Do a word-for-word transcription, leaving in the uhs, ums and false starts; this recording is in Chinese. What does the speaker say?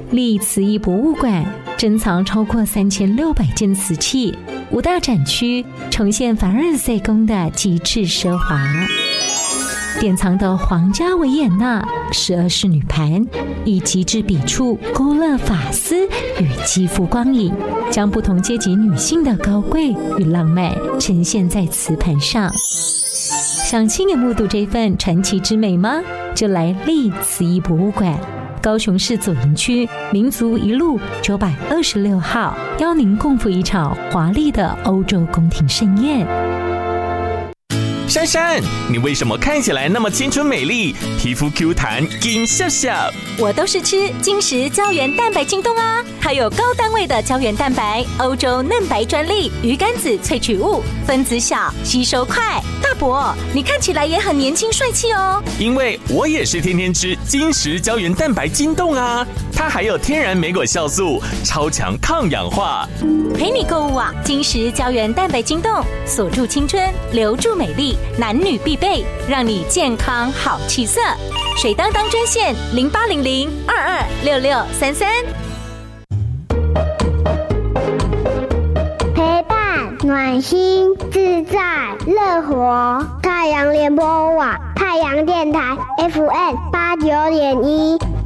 立慈义博物馆珍藏超过三千六百件瓷器，五大展区呈现凡尔赛宫的极致奢华。典藏的皇家维也纳十二仕女盘，以极致笔触勾勒发丝与肌肤光影，将不同阶级女性的高贵与浪漫呈现在瓷盘上。想亲眼目睹这份传奇之美吗？就来立慈义博物馆，高雄市左营区民族一路九百二十六号，邀您共赴一场华丽的欧洲宫廷盛宴。 珊珊，你为什么看起来那么青春美丽，皮肤 Q 弹紧笑笑？ 我都是吃金石胶原蛋白晶冻啊，它有高单位的胶原蛋白，欧洲嫩白专利，鱼肝子萃取物，分子小，吸收快。大伯，你看起来也很年轻帅气哦。 因为我也是天天吃金石胶原蛋白晶冻啊，它还有天然莓果酵素，超强抗氧化。 陪你购物啊，金石胶原蛋白晶冻，锁住青春，留住美丽。男女必备，让你健康好气色。水当当专线零八零零二二六六三三。 陪伴暖心自在乐活，太阳联播网太阳电台 F M 八九点一。